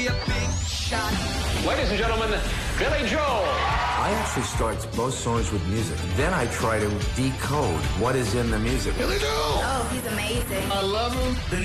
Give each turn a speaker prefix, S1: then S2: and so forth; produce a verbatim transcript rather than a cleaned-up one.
S1: Ladies and gentlemen, Billy Joel.
S2: I actually start both songs with music. Then I try to decode what is in the music.
S3: Billy Joel!
S4: Oh, he's amazing.
S3: I love him.